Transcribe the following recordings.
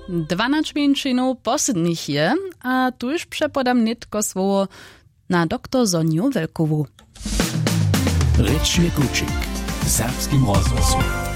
12 mięczynów poslednych je, a tuż przepodam nitko słowo na dr Soniu Welkowu. Ryczny kuczyk w serbskim rozgłosu.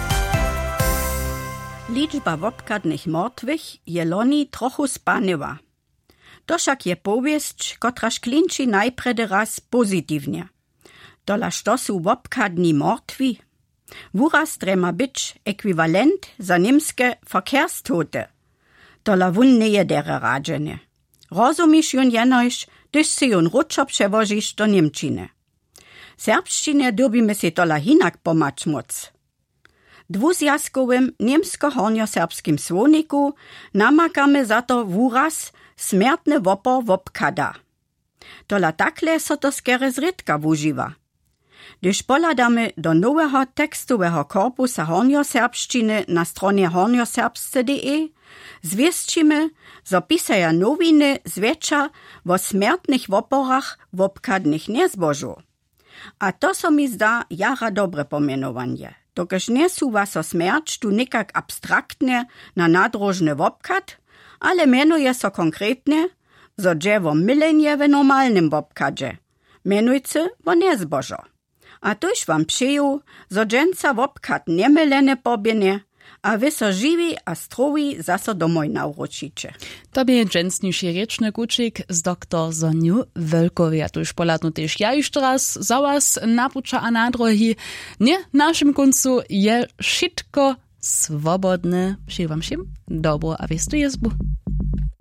Liczba wopkadnych martwych je loni trochu spanyła. To však je powieść, kotraż klinči najpredy raz pozytywnie. Dola što su wopkadni martwi? Wuraz trema być ekwivalent za niemskie verkehrstote. Dola wun nie je dere radzenie. Rozumisz jun jenoś, gdyż si jun ruczo przewozisz do Niemčiny. Serbszczynie dobimy si dola hinak pomać moc. Dwuzjazkowym niemsko-hornio-serbskim słowniku namakamy za to wuraz smiertny wopor wopkada. Dola takle so to skere zrytka wużywa. Gdyż poladamy do nowego tekstowego korpusa hornio-serbszczyny na stronie hornioserbsce.de, zwiescimy, zo pisaja nowiny zwietrza o smiertnych woporach wopkadnych nie zbożu. A to so mi zda jara dobre pomienowanie. Dokež nie suwa so smierć tu nikak abstraktnie na nadrożny wopkad, ale mienuje so konkretnie, zo dziewo mylenie w normalnym wopkadzie, mienujcy wo niezbożo. A tuż wam przyjął, zo dżęca wopkad niemylene pobienie, a wy so żywi a strowi zaso domoj nauročicie. Tobie dżęsniejszy ryczny kuczyk z dr Soniu Welkowu. Ja tuż polatnu też ja już teraz za was napucza a na drogi. Nie, naszym końcu je wszystko swobodne. Przyjmam się dobro, a wiesz, tu jest